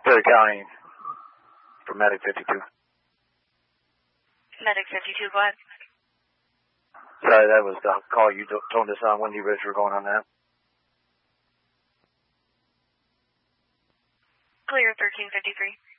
Perry County for Medic 52. Medic 52, go ahead. Sorry, that was the call you told us on Windy Ridge. We're going on that. Clear 1353.